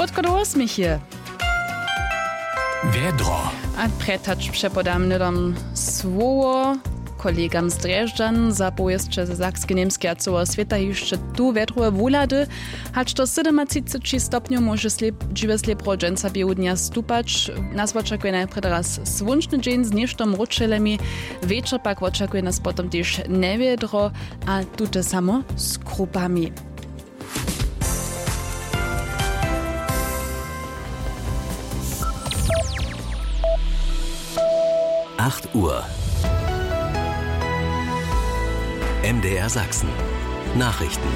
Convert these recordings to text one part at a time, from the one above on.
krótko do 8 hier. Vedro. A pretač przepodam nydom słowo kolegam z Drežďan za pojezče ze Sakske-Niemskie a celého sveta jeszcze tu vedrové wulady, hač do 37 stopňov môže džive slepro dženca bieludnia stúpać. Nás očakuje najprv raz slunčný džen s nieštom ručelemi, večer pak očakuje nás potom tiež nevedro a tute samo s krupami. Uhr. MDR Sachsen. Nachrichten.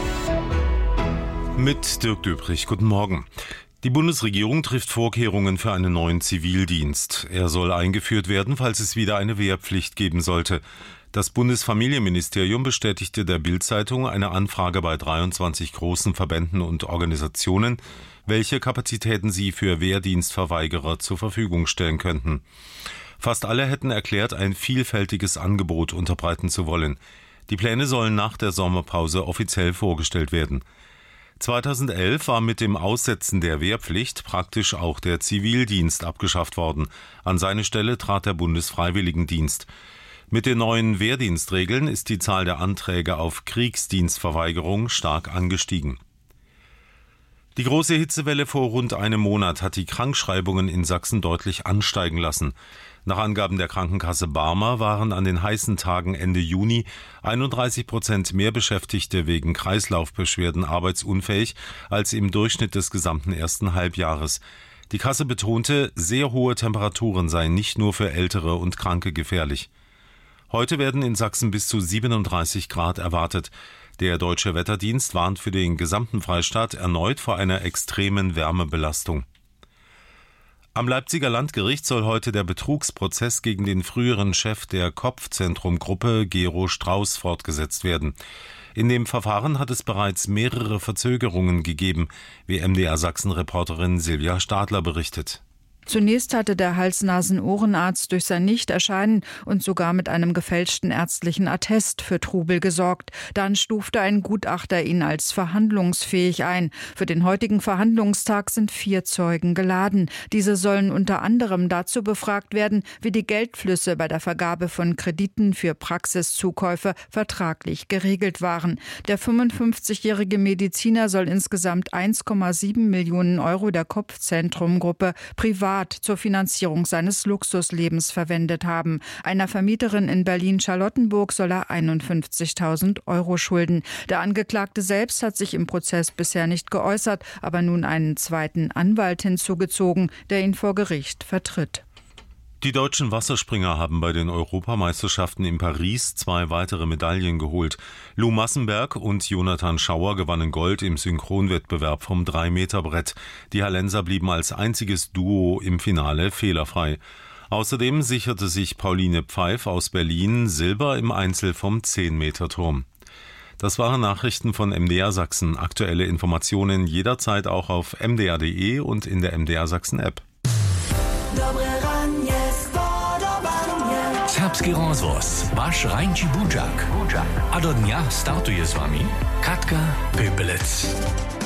Mit Dirk Döbrich. Guten Morgen. Die Bundesregierung trifft Vorkehrungen für einen neuen Zivildienst. Er soll eingeführt werden, falls es wieder eine Wehrpflicht geben sollte. Das Bundesfamilienministerium bestätigte der Bild-Zeitung eine Anfrage bei 23 großen Verbänden und Organisationen, welche Kapazitäten sie für Wehrdienstverweigerer zur Verfügung stellen könnten. Fast alle hätten erklärt, ein vielfältiges Angebot unterbreiten zu wollen. Die Pläne sollen nach der Sommerpause offiziell vorgestellt werden. 2011 war mit dem Aussetzen der Wehrpflicht praktisch auch der Zivildienst abgeschafft worden. An seine Stelle trat der Bundesfreiwilligendienst. Mit den neuen Wehrdienstregeln ist die Zahl der Anträge auf Kriegsdienstverweigerung stark angestiegen. Die große Hitzewelle vor rund einem Monat hat die Krankschreibungen in Sachsen deutlich ansteigen lassen. Nach Angaben der Krankenkasse Barmer waren an den heißen Tagen Ende Juni 31% mehr Beschäftigte wegen Kreislaufbeschwerden arbeitsunfähig als im Durchschnitt des gesamten ersten Halbjahres. Die Kasse betonte, sehr hohe Temperaturen seien nicht nur für Ältere und Kranke gefährlich. Heute werden in Sachsen bis zu 37 Grad erwartet. Der Deutsche Wetterdienst warnt für den gesamten Freistaat erneut vor einer extremen Wärmebelastung. Am Leipziger Landgericht soll heute der Betrugsprozess gegen den früheren Chef der Kopfzentrum-Gruppe, Gero Strauß, fortgesetzt werden. In dem Verfahren hat es bereits mehrere Verzögerungen gegeben, wie MDR Sachsen-Reporterin Silvia Stadler berichtet. Zunächst hatte der Hals-Nasen-Ohrenarzt durch sein Nichterscheinen und sogar mit einem gefälschten ärztlichen Attest für Trubel gesorgt. Dann stufte ein Gutachter ihn als verhandlungsfähig ein. Für den heutigen Verhandlungstag sind 4 Zeugen geladen. Diese sollen unter anderem dazu befragt werden, wie die Geldflüsse bei der Vergabe von Krediten für Praxiszukäufe vertraglich geregelt waren. Der 55-jährige Mediziner soll insgesamt 1,7 Millionen Euro der Kopfzentrum-Gruppe privat zur Finanzierung seines Luxuslebens verwendet haben. Einer Vermieterin in Berlin-Charlottenburg soll er 51.000 Euro schulden. Der Angeklagte selbst hat sich im Prozess bisher nicht geäußert, aber nun einen zweiten Anwalt hinzugezogen, der ihn vor Gericht vertritt. Die deutschen Wasserspringer haben bei den Europameisterschaften in Paris 2 weitere Medaillen geholt. Lou Massenberg und Jonathan Schauer gewannen Gold im Synchronwettbewerb vom 3-Meter-Brett. Die Hallenser blieben als einziges Duo im Finale fehlerfrei. Außerdem sicherte sich Pauline Pfeif aus Berlin Silber im Einzel vom 10-Meter-Turm. Das waren Nachrichten von MDR Sachsen. Aktuelle Informationen jederzeit auch auf mdr.de und in der MDR Sachsen-App. Serbski rozvoz, vaš Rajnči Budžak. A do dňa startuje s vami Katka Pepelec.